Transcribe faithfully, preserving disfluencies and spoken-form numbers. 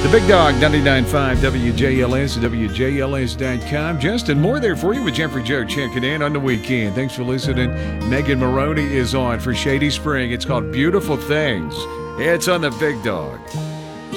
The Big Dog, ninety-nine point five W J L S, W J L S dot com. Justin Moore there for you with Jeffrey Joe checking in on the weekend. Thanks for listening. Megan Maroney is on for Shady Spring. It's called Beautiful Things. It's on the Big Dog.